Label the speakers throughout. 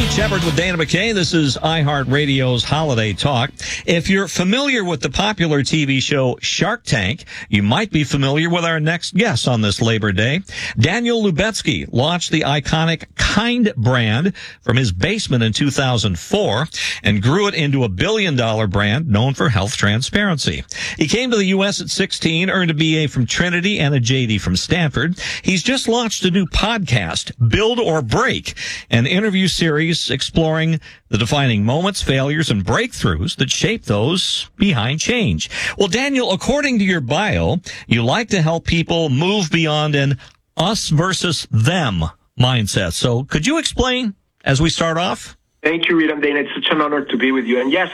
Speaker 1: Pete Shepard with Dana McKay. This is iHeartRadio's Holiday Talk. If you're familiar with the popular TV show Shark Tank, you might be familiar with our next guest on this Labor Day. Daniel Lubetzky launched the iconic Kind brand from his basement in 2004 and grew it into a billion-dollar brand known for health transparency. He came to the U.S. at 16, earned a BA from Trinity and a JD from Stanford. He's just launched a new podcast, Build or Break, an interview series exploring the defining moments, failures, and breakthroughs that shape those behind change. Well, Daniel, according to your bio, you like to help people move beyond an us versus them mindset. So could you explain as we start off?
Speaker 2: Thank you, Reed and Dana. It's such an honor to be with you. And yes,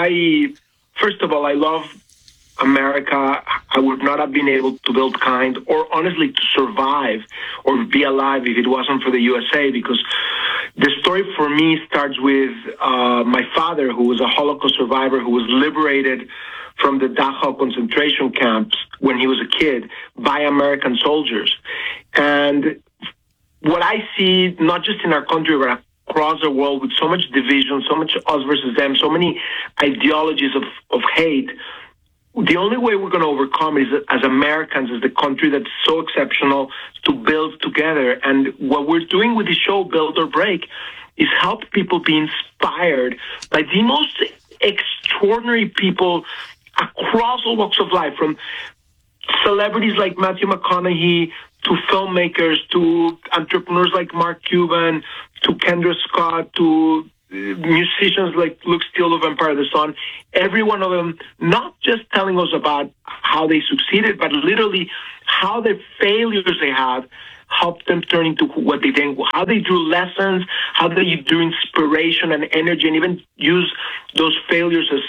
Speaker 2: I first of all, I love America. I would not have been able to build Kind or honestly to survive or be alive if it wasn't for the USA, because the story for me starts with my father, who was a Holocaust survivor, who was liberated from the Dachau concentration camps when he was a kid by American soldiers. And what I see, not just in our country, but across the world, with so much division, so much us versus them, so many ideologies of hate, the only way we're going to overcome it is as Americans, as the country that's so exceptional, to build together. And what we're doing with the show, Build or Break, is help people be inspired by the most extraordinary people across all walks of life, from celebrities like Matthew McConaughey to filmmakers, to entrepreneurs like Mark Cuban, to Kendra Scott, to musicians like Luke Steele of Empire of the Sun. Every one of them, not just telling us about how they succeeded, but literally how the failures they have helped them turn into what they think, how they drew lessons, how they drew inspiration and energy, and even use those failures as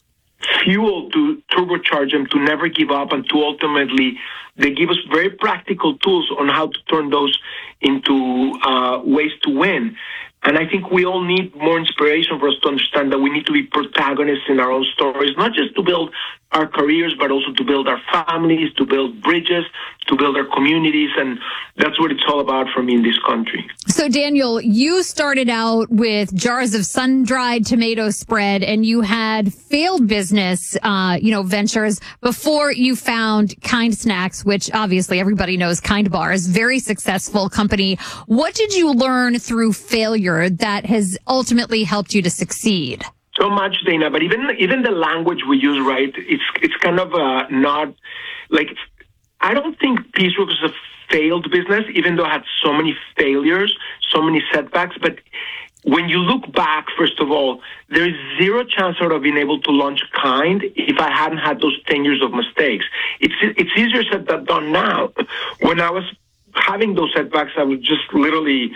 Speaker 2: fuel to turbocharge them, to never give up, and to ultimately, they give us very practical tools on how to turn those into ways to win. And I think we all need more inspiration for us to understand that we need to be protagonists in our own stories, not just to build our careers, but also to build our families, to build bridges, to build our communities. And that's what it's all about for me in this country.
Speaker 3: So, Daniel, you started out with jars of sun-dried tomato spread, and you had failed business, ventures before you found Kind Snacks, which obviously everybody knows Kind Bar is a very successful company. What did you learn through failure that has ultimately helped you to succeed?
Speaker 2: So much, Dana, but even the language we use, right? It's kind of not like, I don't think Peaceworks is a failed business, even though it had so many failures, so many setbacks. But when you look back, first of all, there is zero chance I would have been able to launch Kind if I hadn't had those 10 years of mistakes. It's easier said than done now. When I was having those setbacks, I was just literally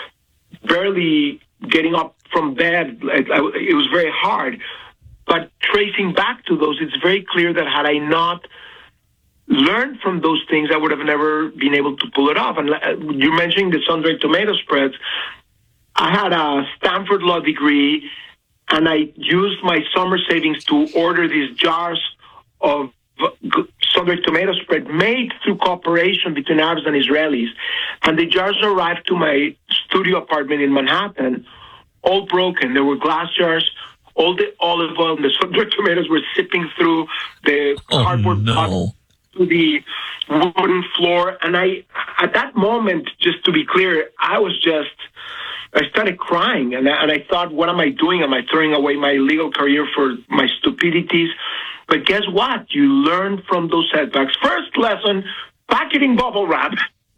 Speaker 2: barely getting up from bed. It was very hard. But tracing back to those, it's very clear that had I not learned from those things, I would have never been able to pull it off. And you're mentioning the sun-dried tomato spreads. I had a Stanford law degree, and I used my summer savings to order these jars of sun-dried tomato spread made through cooperation between Arabs and Israelis. And the jars arrived to my studio apartment in Manhattan, all broken. There were glass jars. All the olive oil and the sun-dried tomatoes were sipping through the cardboard box to the wooden floor. And at that moment, just to be clear, I started crying. And I thought, what am I doing? Am I throwing away my legal career for my stupidities? But guess what? You learn from those setbacks. First lesson, packaging bubble wrap.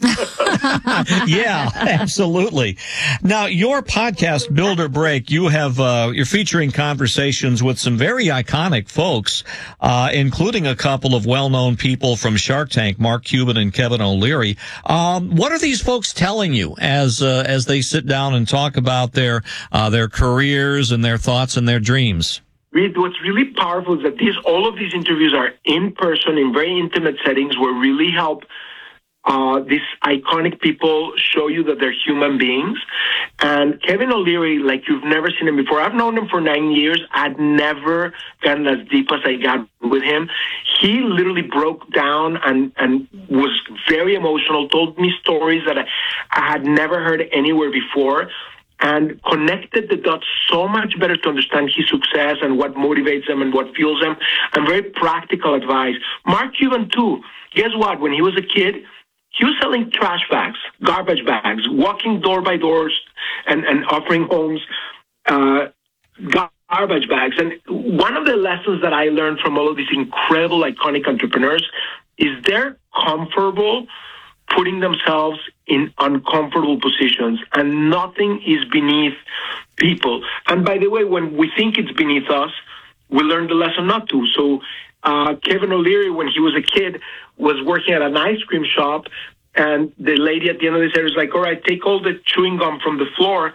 Speaker 1: Yeah, absolutely. Now, your podcast, Build or Break, you're featuring conversations with some very iconic folks, including a couple of well-known people from Shark Tank, Mark Cuban and Kevin O'Leary. What are these folks telling you as they sit down and talk about their careers and their thoughts and their dreams?
Speaker 2: Reed, what's really powerful is that all of these interviews are in person, in very intimate settings, where really help these iconic people show you that they're human beings. And Kevin O'Leary, like you've never seen him before. I've known him for 9 years. I'd never gotten as deep as I got with him. He literally broke down and was very emotional, told me stories that I had never heard anywhere before. and connected the dots so much better to understand his success and what motivates him and what fuels him, and very practical advice. Mark Cuban, too. Guess what? When he was a kid, he was selling trash bags, garbage bags, walking door by door and offering homes garbage bags. And one of the lessons that I learned from all of these incredible, iconic entrepreneurs is they're comfortable putting themselves in uncomfortable positions, and nothing is beneath people. And by the way, when we think it's beneath us, we learn the lesson not to. So Kevin O'Leary, when he was a kid, was working at an ice cream shop, and the lady at the end of the day was like, all right, take all the chewing gum from the floor.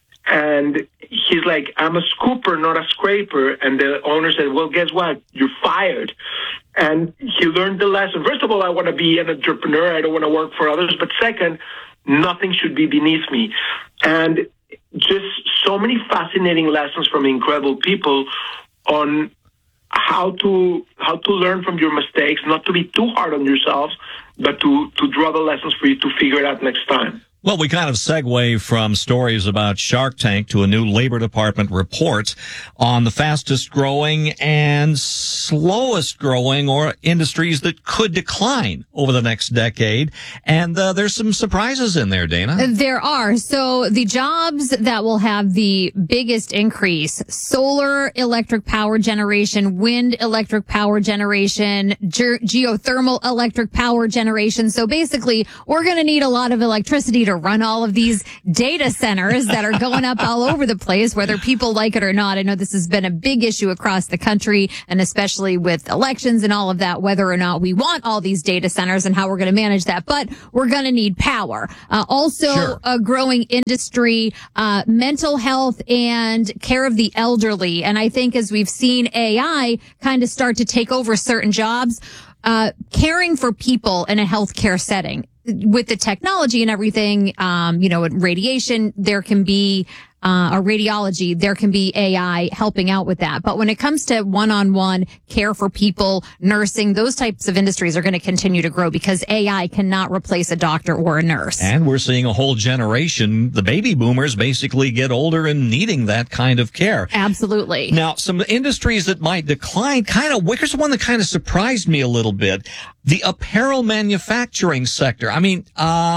Speaker 2: And he's like, I'm a scooper, not a scraper. And the owner said, well, guess what? You're fired. And he learned the lesson. First of all, I want to be an entrepreneur. I don't want to work for others. But second, nothing should be beneath me. And just so many fascinating lessons from incredible people on how to learn from your mistakes, not to be too hard on yourselves, but to draw the lessons for you to figure it out next time.
Speaker 1: Well, we kind of segue from stories about Shark Tank to a new Labor Department report on the fastest growing and slowest growing or industries that could decline over the next decade. And there's some surprises in there, Dana.
Speaker 3: There are. So the jobs that will have the biggest increase: solar electric power generation, wind electric power generation, geothermal electric power generation. So basically, we're going to need a lot of electricity to run all of these data centers that are going up all over the place, whether people like it or not. I know this has been a big issue across the country, and especially with elections and all of that, whether or not we want all these data centers and how we're going to manage that. But we're going to need power. Also, a growing industry, mental health and care of the elderly. And I think as we've seen AI kind of start to take over certain jobs, caring for people in a healthcare setting. With the technology and everything, radiation, there can be, or radiology, there can be AI helping out with that. But when it comes to one-on-one care for people, nursing, those types of industries are going to continue to grow because AI cannot replace a doctor or a nurse.
Speaker 1: And we're seeing a whole generation, the baby boomers, basically get older and needing that kind of care.
Speaker 3: Absolutely.
Speaker 1: Now, some industries that might decline, here's one that kind of surprised me a little bit. The apparel manufacturing sector. I mean,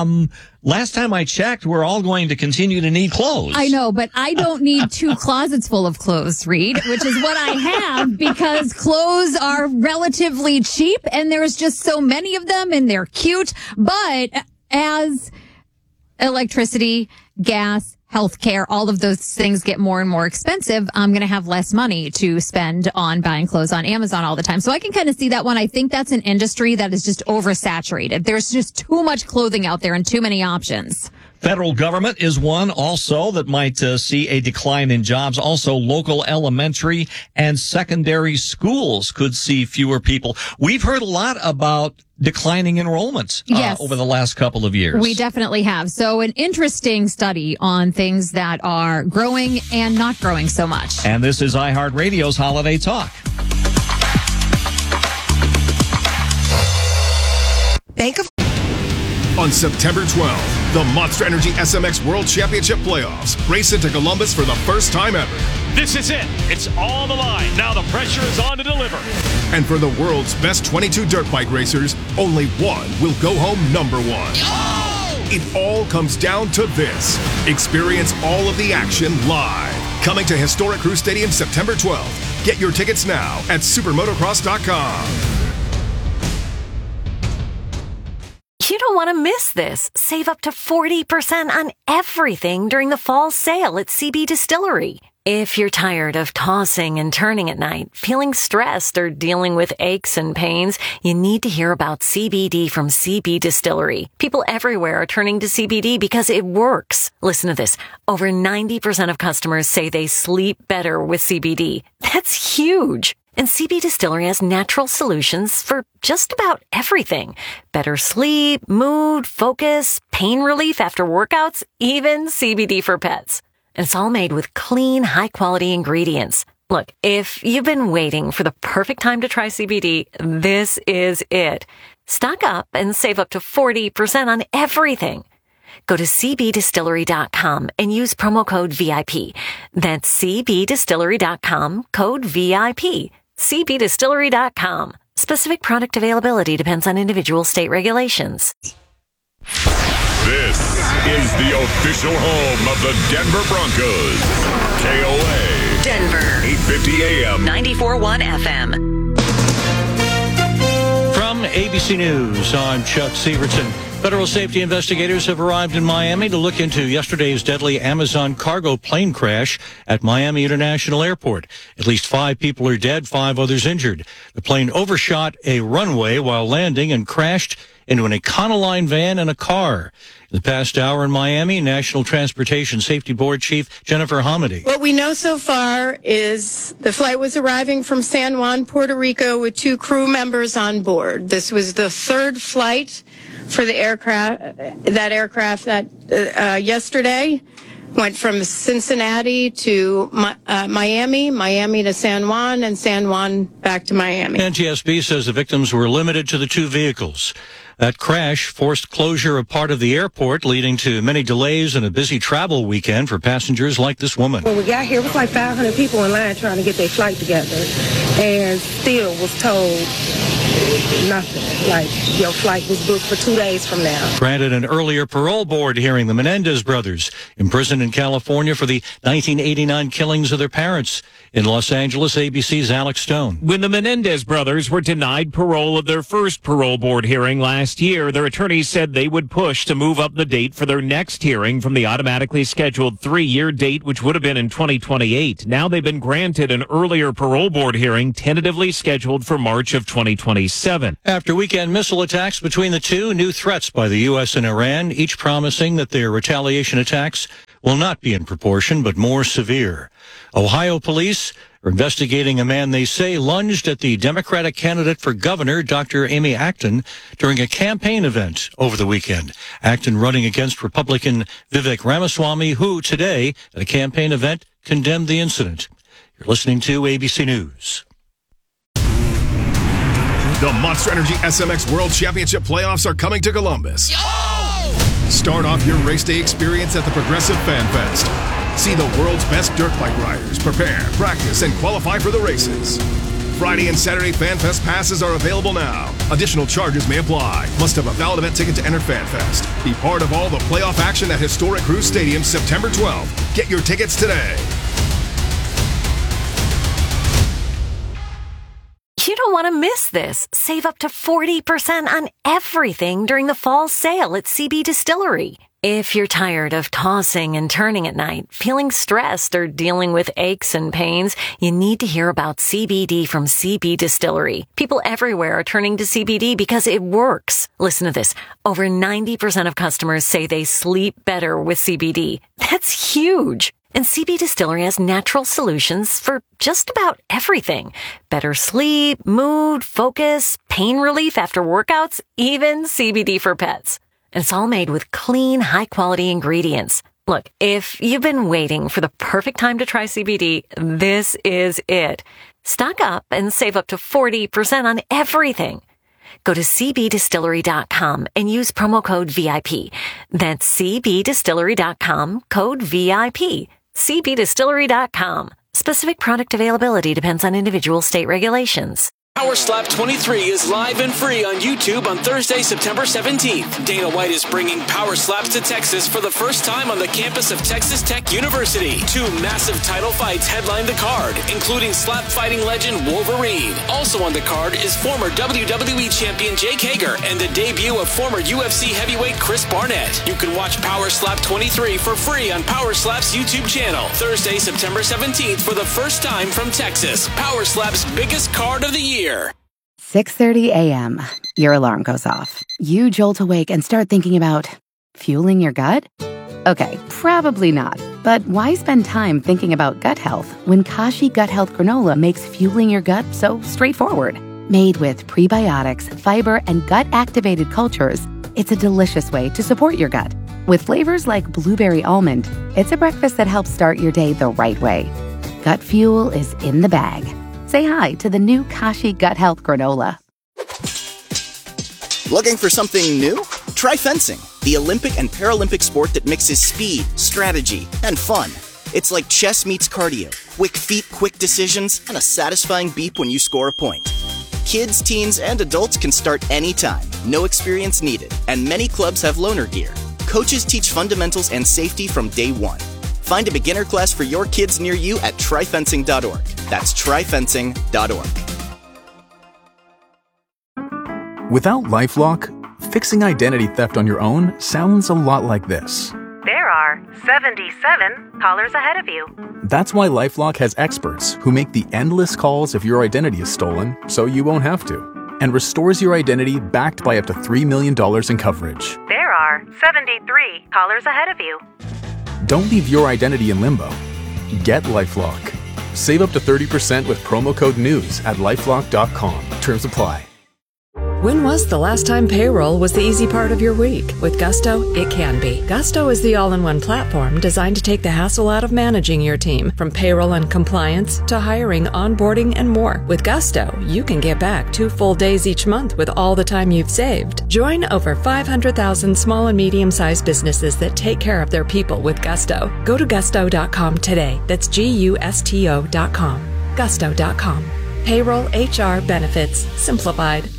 Speaker 1: last time I checked, we're all going to continue to need clothes.
Speaker 3: I know, but I don't need 2 closets full of clothes, Reed, which is what I have because clothes are relatively cheap and there's just so many of them and they're cute. But as electricity, gas, healthcare, all of those things get more and more expensive, I'm going to have less money to spend on buying clothes on Amazon all the time. So I can kind of see that one. I think that's an industry that is just oversaturated. There's just too much clothing out there and too many options.
Speaker 1: Federal government is one also that might see a decline in jobs. Also, local elementary and secondary schools could see fewer people. We've heard a lot about declining enrollments over the last couple of years.
Speaker 3: We definitely have. So an interesting study on things that are growing and not growing so much.
Speaker 1: And this is iHeartRadio's Holiday Talk.
Speaker 4: On September 12th, the Monster Energy SMX World Championship Playoffs race into Columbus for the first time ever.
Speaker 5: This is it. It's all the line. Now the pressure is on to deliver.
Speaker 4: And for the world's best 22 dirt bike racers, only one will go home number 1.
Speaker 5: Oh!
Speaker 4: It all comes down to this. Experience all of the action live. Coming to Historic Crew Stadium September 12th. Get your tickets now at supermotocross.com.
Speaker 6: You don't want to miss this. Save up to 40% on everything during the fall sale at CB Distillery. If you're tired of tossing and turning at night, feeling stressed, or dealing with aches and pains, you need to hear about CBD from CB Distillery. People everywhere are turning to CBD because it works. Listen to this. Over 90% of customers say they sleep better with CBD. That's huge. And CB Distillery has natural solutions for just about everything. Better sleep, mood, focus, pain relief after workouts, even CBD for pets. And it's all made with clean, high-quality ingredients. Look, if you've been waiting for the perfect time to try CBD, this is it. Stock up and save up to 40% on everything. Go to cbdistillery.com and use promo code VIP. That's cbdistillery.com, code VIP. cbdistillery.com. Specific product availability depends on individual state regulations.
Speaker 4: This is the official home of the Denver Broncos. KOA.
Speaker 6: Denver.
Speaker 4: 850 AM.
Speaker 6: 94.1 FM.
Speaker 7: From ABC News, I'm Chuck Severson. Federal safety investigators have arrived in Miami to look into yesterday's deadly Amazon cargo plane crash at Miami International Airport. At least 5 people are dead, 5 others injured. The plane overshot a runway while landing and crashed into an Econoline van and a car. In the past hour in Miami, National Transportation Safety Board Chief Jennifer Hamady.
Speaker 8: What we know so far is the flight was arriving from San Juan, Puerto Rico, with 2 crew members on board. This was the 3rd flight for the aircraft that yesterday went from Cincinnati to Miami to San Juan, and San Juan back to Miami.
Speaker 7: NTSB says the victims were limited to the 2 vehicles. That crash forced closure of part of the airport, leading to many delays and a busy travel weekend for passengers like this woman.
Speaker 9: When we got here, it was like 500 people in line trying to get their flight together, and still was told nothing. Like, your flight was booked for 2 days from now.
Speaker 7: Granted an earlier parole board hearing, the Menendez brothers, imprisoned in California for the 1989 killings of their parents. In Los Angeles, ABC's Alex Stone.
Speaker 10: When the Menendez brothers were denied parole of their first parole board hearing last year, their attorneys said they would push to move up the date for their next hearing from the automatically scheduled 3-year date, which would have been in 2028. Now they've been granted an earlier parole board hearing, tentatively scheduled for March of 2027.
Speaker 7: After weekend missile attacks between the two, new threats by the U.S. and Iran, each promising that their retaliation attacks will not be in proportion, but more severe. Ohio police are investigating a man they say lunged at the Democratic candidate for governor, Dr. Amy Acton, during a campaign event over the weekend. Acton running against Republican Vivek Ramaswamy, who today, at a campaign event, condemned the incident. You're listening to ABC News.
Speaker 4: The Monster Energy SMX World Championship playoffs are coming to Columbus. Start off your race day experience at the Progressive Fan Fest. See the world's best dirt bike riders prepare, practice, and qualify for the races. Friday and Saturday Fan Fest passes are available now. Additional charges may apply. Must have a valid event ticket to enter Fan Fest. Be part of all the playoff action at Historic Cruise Stadium September 12th. Get your tickets today.
Speaker 6: You don't want to miss this. Save up to 40% on everything during the fall sale at CB Distillery. If you're tired of tossing and turning at night, feeling stressed, or dealing with aches and pains, you need to hear about CBD from CB Distillery. People everywhere are turning to CBD because it works. Listen to this. Over 90% of customers say they sleep better with CBD. That's huge. And CB Distillery has natural solutions for just about everything. Better sleep, mood, focus, pain relief after workouts, even CBD for pets. And it's all made with clean, high-quality ingredients. Look, if you've been waiting for the perfect time to try CBD, this is it. Stock up and save up to 40% on everything. Go to cbdistillery.com and use promo code VIP. That's cbdistillery.com, code VIP. cbdistillery.com. Specific product availability depends on individual state regulations.
Speaker 11: Power Slap 23 is live and free on YouTube on Thursday, September 17th. Dana White is bringing Power Slaps to Texas for the first time on the campus of Texas Tech University. 2 massive title fights headline the card, including slap fighting legend Wolverine. Also on the card is former WWE champion Jake Hager and the debut of former UFC heavyweight Chris Barnett. You can watch Power Slap 23 for free on Power Slap's YouTube channel. Thursday, September 17th for the first time from Texas. Power Slap's biggest card of the year.
Speaker 12: 6:30 a.m. Your alarm goes off. You jolt awake and start thinking about fueling your gut? Okay, probably not. But why spend time thinking about gut health when Kashi Gut Health Granola makes fueling your gut so straightforward? Made with prebiotics, fiber, and gut-activated cultures, it's a delicious way to support your gut. With flavors like blueberry almond, it's a breakfast that helps start your day the right way. Gut fuel is in the bag. Say hi to the new Kashi Gut Health Granola.
Speaker 13: Looking for something new? Try fencing. The the Olympic and Paralympic sport that mixes speed, strategy, and fun. It's like chess meets cardio, quick feet, quick decisions, and a satisfying beep when you score a point. Kids, teens, and adults can start anytime, no experience needed, and many clubs have loaner gear. Coaches teach fundamentals and safety from day one. Find a beginner class for your kids near you at tryfencing.org. That's tryfencing.org.
Speaker 14: Without LifeLock, fixing identity theft on your own sounds a lot like this.
Speaker 15: There are 77 callers ahead of you.
Speaker 14: That's why LifeLock has experts who make the endless calls if your identity is stolen so you won't have to, and restores your identity backed by up to $3 million in coverage.
Speaker 15: There are 73 callers ahead of you.
Speaker 14: Don't leave your identity in limbo. Get LifeLock. Save up to 30% with promo code NEWS at LifeLock.com. Terms apply.
Speaker 16: When was the last time payroll was the easy part of your week? With Gusto, it can be. Gusto is the all-in-one platform designed to take the hassle out of managing your team, from payroll and compliance to hiring, onboarding, and more. With Gusto, you can get back 2 full days each month with all the time you've saved. Join over 500,000 small and medium-sized businesses that take care of their people with Gusto. Go to gusto.com today. That's GUSTO.com. Gusto.com. Payroll, HR, benefits, simplified.